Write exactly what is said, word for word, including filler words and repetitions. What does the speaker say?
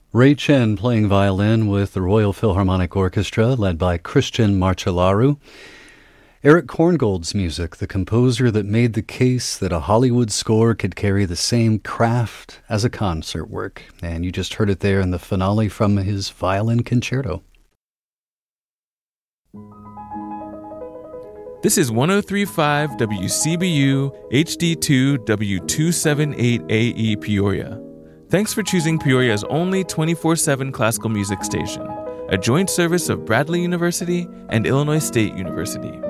Ray Chen playing violin with the Royal Philharmonic Orchestra, led by Christian Marcellaru. Eric Korngold's music, the composer that made the case that a Hollywood score could carry the same craft as a concert work. And you just heard it there in the finale from his violin concerto. This is one oh three point five W C B U H D two W two seventy-eight A E Peoria. Thanks for choosing Peoria's only twenty-four seven classical music station, a joint service of Bradley University and Illinois State University.